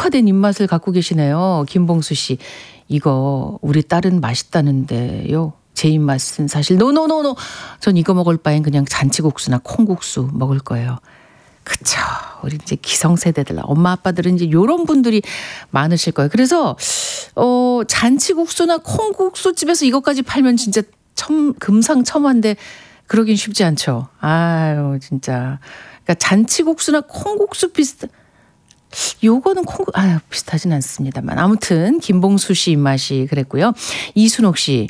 특화된 입맛을 갖고 계시네요. 김봉수 씨. 이거 우리 딸은 맛있다는데요. 제 입맛은 사실 노노노노. 전 이거 먹을 바엔 그냥 잔치국수나 콩국수 먹을 거예요. 그쵸. 우리 이제 기성세대들, 엄마 아빠들은 이제 요런 분들이 많으실 거예요. 그래서 잔치국수나 콩국수 집에서 이것까지 팔면 진짜 금상첨화인데 그러긴 쉽지 않죠. 아유 진짜. 그러니까 잔치국수나 콩국수 요거는 비슷하진 않습니다만. 아무튼 김봉수 씨 입맛이 그랬고요. 이순옥 씨.